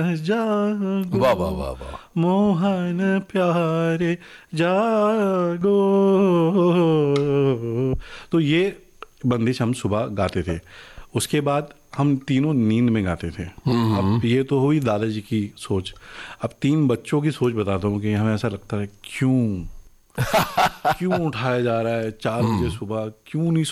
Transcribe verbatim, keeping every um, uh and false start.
जागो वाह वाह वाह वाह, मोहन प्यारे जागो। तो ये बंदिश हम सुबह गाते थे। उसके बाद हम तीनों नींद में गाते थे। अब ये तो हुई दादाजी की सोच। अब तीन बच्चों की सोच बताता हूँ कि हमें ऐसा लगता है क्यों क्यों उठाया जा रहा है चार बजे सुबह, क्यों नहीं